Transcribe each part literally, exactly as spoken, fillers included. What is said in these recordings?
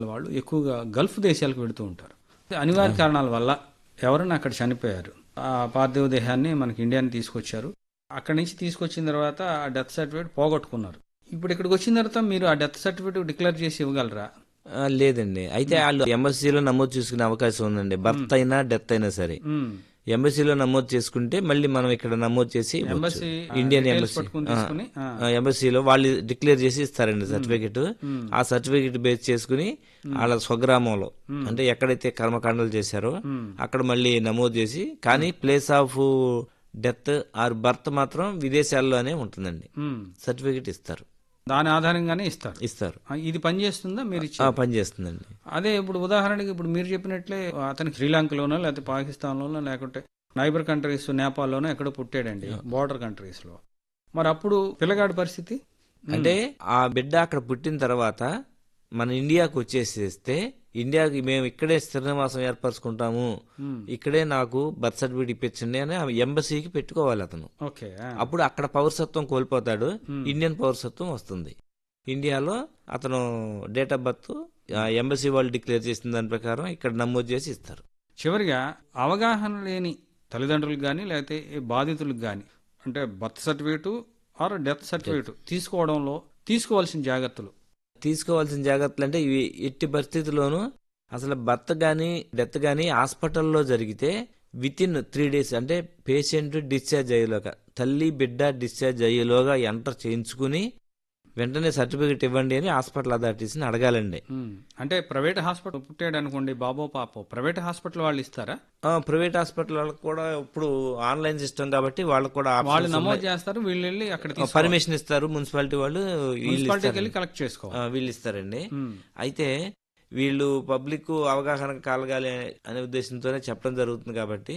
వాళ్ళు ఎక్కువగా గల్ఫ్ దేశాలకు వెళుతూ ఉంటారు. అనివార్య కారణాల వల్ల ఎవరైనా అక్కడ చనిపోయారు, ఆ పార్థివ దేహాన్ని మనకి ఇండియాని తీసుకొచ్చారు. అక్కడి నుంచి తీసుకొచ్చిన తర్వాత ఆ డెత్ సర్టిఫికేట్ పోగొట్టుకున్నారు. ఇప్పుడు ఇక్కడికి వచ్చిన తర్వాత మీరు ఆ డెత్ సర్టిఫికేట్ డిక్లేర్ చేసి ఇవ్వగలరా? ఆ, లేదండి. అయితే వాళ్ళు ఎంబసీలో నమోదు చేసుకునే అవకాశం ఉందండి. బర్త్ అయినా డెత్ అయినా సరే మ్మ్. ఎంబసీలో నమోదు చేసుకుంటే మళ్ళీ మనం ఇక్కడ నమోదు చేసి ఇవ్వచ్చు. ఎంబసీ ఇండియన్ డీటెయిల్స్ ఎంబసీ పట్టుకుని తీసుకుని ఆ, ఆ, ఎంబసీలో వాళ్ళు డిక్లేర్ చేసి ఇస్తారండి సర్టిఫికెట్. మ్మ్. ఆ సర్టిఫికెట్ బేస్ చేసుకుని వాళ్ళ స్వగ్రామంలో అంటే ఎక్కడైతే కర్మకాండలు చేశారో మ్మ్. అక్కడ మళ్ళీ నమోదు చేసి, కానీ place of death are birth మాత్రం విదేశాల్లోనే ఉంటుందండి. మ్మ్. సర్టిఫికెట్ ఇస్తారు దాని ఆధారంగానే ఇస్తారు. ఇస్తారు ఆ, ఇది పనిచేస్తుందా మీరు ఆ, ఇచ్చే? పని చేస్తుందండి. అదే ఇప్పుడు ఉదాహరణకి ఇప్పుడు మీరు చెప్పినట్లే అతనికి శ్రీలంకలోనో లేకపోతే పాకిస్తాన్లోనో లేకుంటే నైబర్ కంట్రీస్ నేపాల్లోనో ఎక్కడో పుట్టాడండి, బోర్డర్ కంట్రీస్ లో. మరి అప్పుడు పిల్లగాడి పరిస్థితి? అంటే ఆ బిడ్డ అక్కడ పుట్టిన తర్వాత మన ఇండియాకు వచ్చేసేస్తే, ఇండియాకి మేము ఇక్కడే స్థిరనివాసం ఏర్పరచుకుంటాము, ఇక్కడే నాకు బర్త్ సర్టిఫికేట్ ఇప్పించండి అని ఆ ఎంబసీకి పెట్టుకోవాలి అతను. ఓకే. అప్పుడు అక్కడ పౌరసత్వం కోల్పోతాడు, ఇండియన్ పౌరసత్వం వస్తుంది. ఇండియాలో అతను డేట్ ఆఫ్ బర్త్ ఎంబసీ వాళ్ళు డిక్లేర్ చేసిన దాని ప్రకారం ఇక్కడ నమోదు చేసి ఇస్తారు. చివరిగా అవగాహన లేని తల్లిదండ్రులకు కానీ లేకపోతే బాధితులకు కానీ అంటే birth certificate or death certificate తీసుకోవడంలో తీసుకోవాల్సిన జాగ్రత్తలు. తీసుకోవాల్సిన జాగ్రత్తలు అంటే ఇవి ఎట్టి పరిస్థితుల్లోనూ అసలు బర్త్ కానీ డెత్ కానీ హాస్పిటల్లో జరిగితే విత్ ఇన్ త్రీ డేస్ అంటే పేషెంట్ డిశ్చార్జ్ అయ్యేలోగా, తల్లి బిడ్డ డిశ్చార్జ్ అయ్యేలోగా ఎంటర్ చేయించుకుని వెంటనే సర్టిఫికేట్ ఇవ్వండి అని హాస్పిటల్ అథారిటీస్ని అడగాలండి. అంటే ప్రైవేట్ హాస్పిటల్ పుట్టాడు అనుకోండి బాబో పాపో, ప్రైవేట్ హాస్పిటల్ వాళ్ళు ఇస్తారా? ఆ, ప్రైవేట్ హాస్పిటల్ వాళ్ళకి కూడా ఇప్పుడు ఆన్లైన్ సిస్టమ్ కాబట్టి వాళ్ళకు కూడా వాళ్ళు నమోదు చేస్తారు, వీళ్ళు వెళ్ళి అక్కడ పర్మిషన్ ఇస్తారు. మున్సిపాలిటీ వాళ్ళు మున్సిపాలిటీకి వెళ్ళి కలెక్ట్ చేసుకోవాలి, వీళ్ళు ఇస్తారండి. అయితే వీళ్ళు పబ్లిక్ అవగాహన కలగాలి అనే ఉద్దేశంతోనే చెప్పడం జరుగుతుంది కాబట్టి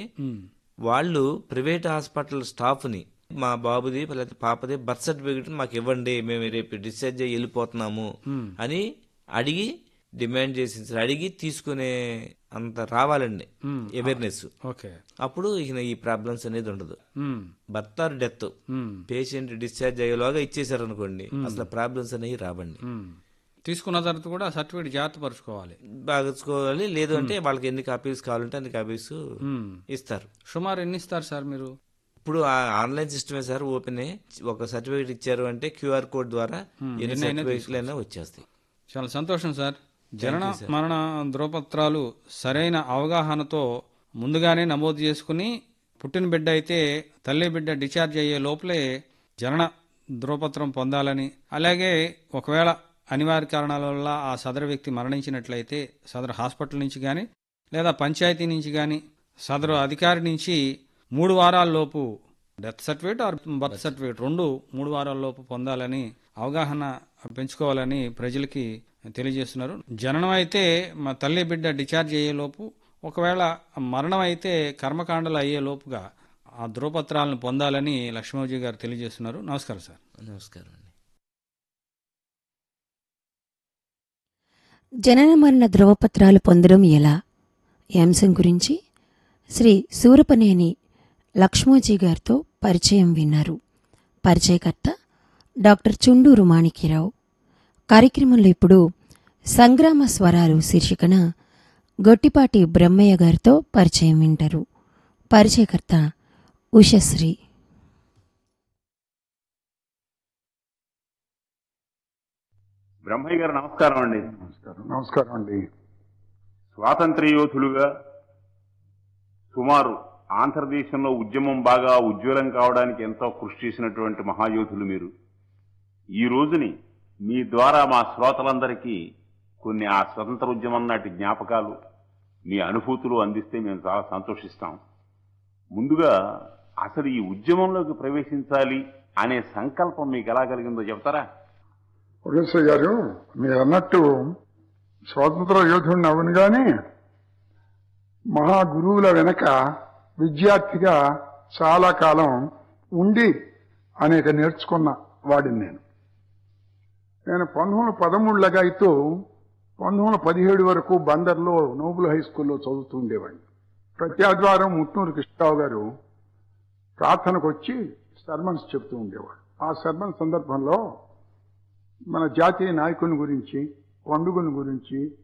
వాళ్ళు ప్రైవేట్ హాస్పిటల్ స్టాఫ్ ని మా బాబుది లేకపోతే పాపది బర్త్ సర్టిఫికేట్ మాకు ఇవ్వండి, మేము రేపు డిశ్చార్జ్ అయ్యి వెళ్ళిపోతున్నాము అని అడిగి డిమాండ్ చేసి అడిగి తీసుకునే అంత రావాలండి అవేర్నెస్. అప్పుడు ఇక ఈ ప్రాబ్లమ్స్ అనేది ఉండదు. Birth are death patient discharge అయ్యేలాగా ఇచ్చేసారు అనుకోండి, అసలు ప్రాబ్లమ్స్ అనేవి రావండి. తీసుకున్న తర్వాత కూడా సర్టిఫికేట్ జాగ్రత్త పరుచుకోవాలి, బాగుకోవాలి. లేదు అంటే వాళ్ళకి ఎన్ని కాపీస్ కావాలంటే అన్ని కాపీస్ ఇస్తారు. సుమారు ఎన్ని ఇస్తారు సార్ మీరు? ఇప్పుడు ఆన్లైన్ సిస్టమే సార్, ఓపెన్ ఒక సర్టిఫికేట్ ఇచ్చారు అంటే క్యూఆర్ కోడ్ ద్వారా ఎన్ని సర్టిఫికేట్లైనా వచ్చేస్తాయి. చాలా సంతోషం సార్. జనన మరణ ధ్రువపత్రాలు సరైన అవగాహనతో ముందుగానే నమోదు చేసుకుని పుట్టిన బిడ్డ అయితే తల్లి బిడ్డ డిశ్చార్జ్ అయ్యే లోపలే జనన ధ్రువపత్రం పొందాలని, అలాగే ఒకవేళ అనివార్య కారణాల వల్ల ఆ సదరు వ్యక్తి మరణించినట్లయితే సదరు హాస్పిటల్ నుంచి కానీ లేదా పంచాయతీ నుంచి కానీ సదరు అధికారి నుంచి మూడు వారాల లోపు death certificate or birth certificate రెండు మూడు వారాల లోపు పొందాలని అవగాహన పెంచుకోవాలని ప్రజలకి తెలియజేస్తున్నారు. జననం అయితే మా తల్లి బిడ్డ డిశ్చార్జ్ అయ్యే లోపు, ఒకవేళ మరణం అయితే కర్మకాండలు అయ్యే లోపుగా ఆ ధ్రువపత్రాలను పొందాలని లక్ష్మణజీ గారు తెలియజేస్తున్నారు. నమస్కారం సార్. నమస్కారం అండి. జనన మరణ ధ్రువపత్రాలు పొందడం ఎలా ఈ అంశం గురించి శ్రీ సూరపనేని లక్ష్మోజీ గారితో పరిచయం విన్నారు. పరిచయకర్త డాక్టర్ చుండూరు మాణిక్యరావు. కార్యక్రమంలో ఇప్పుడు సంగ్రామ స్వరాలు శీర్షికన గొట్టిపాటి బ్రహ్మయ్య గారితో పరిచయం వింటారు. పరిచయకర్త ఉషశ్రీ. బ్రహ్మయ్య గారు నమస్కారం అండి. నమస్కారం. నమస్కారం అండి. స్వాతంత్ర్య యోధులుగా సుమారు ఆంధ్రదేశంలో ఉద్యమం బాగా ఉజ్వలం కావడానికి ఎంతో కృషి చేసినటువంటి మహాయోధులు మీరు. ఈ రోజుని మీ ద్వారా మా శ్రోతలందరికీ కొన్ని ఆ స్వతంత్ర ఉద్యమం నాటి జ్ఞాపకాలు, మీ అనుభూతులు అందిస్తే మేము చాలా సంతోషిస్తాం. ముందుగా అసలు ఈ ఉద్యమంలోకి ప్రవేశించాలి అనే సంకల్పం మీకు ఎలా కలిగిందో చెప్తారా? ఒకేశ్వర్ గారు, మీరు అన్నట్టు స్వాతంత్ర యోధుడిని అవును గాని మహా గురువుల వెనక విద్యార్థిగా చాలా కాలం ఉండి అనేక నేర్చుకున్న వాడిని నేను. నేను పంతొమ్మిది వందల పదమూడులో అయితే పంతొమ్మిది వందల పదిహేడు వరకు బందర్లో నోబుల్ హై స్కూల్లో చదువుతూ ఉండేవాడిని. ప్రతి ఆదివారం ముట్నూరు కృష్ణరావు గారు ప్రార్థనకు వచ్చి సర్మన్స్ చెప్తూ ఉండేవాడు. ఆ సర్మన్ సందర్భంలో మన జాతీయ నాయకుని గురించి, పండుగల గురించి,